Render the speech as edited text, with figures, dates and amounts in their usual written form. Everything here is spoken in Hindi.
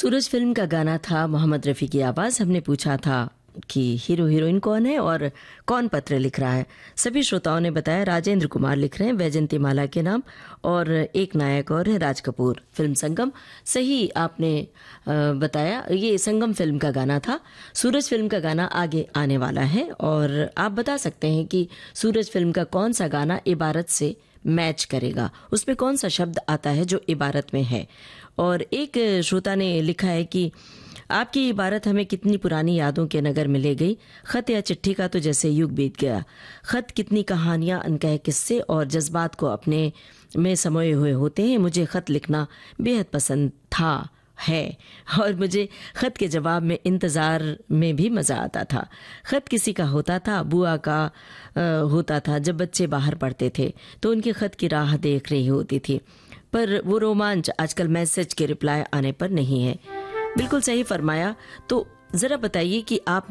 सूरज फिल्म का गाना था, मोहम्मद रफ़ी की आवाज़। हमने पूछा था कि हीरो हीरोइन कौन है और कौन पत्र लिख रहा है। सभी श्रोताओं ने बताया राजेंद्र कुमार लिख रहे हैं वैजंती माला के नाम, और एक नायक और है राज कपूर। फिल्म संगम, सही आपने बताया, ये संगम फिल्म का गाना था। सूरज फिल्म का गाना आगे आने वाला है और आप बता सकते हैं कि सूरज फिल्म का कौन सा गाना इबारत से मैच करेगा, उसमें कौन सा शब्द आता है जो इबारत में है। और एक श्रोता ने लिखा है कि आपकी इबारत हमें कितनी पुरानी यादों के नगर में ले गई। खत या चिट्ठी का तो जैसे युग बीत गया। खत कितनी कहानियां, अनकहे किस्से और जज्बात को अपने में समोए हुए होते हैं। मुझे खत लिखना बेहद पसंद था है, और मुझे खत के जवाब में इंतज़ार में भी मज़ा आता था। खत किसी का होता था, बुआ का होता था। जब बच्चे बाहर पढ़ते थे तो उनके खत की राह देख रही होती थी, पर वो रोमांच आजकल मैसेज के रिप्लाई आने पर नहीं है। बिल्कुल सही फरमाया। तो ज़रा बताइए कि आप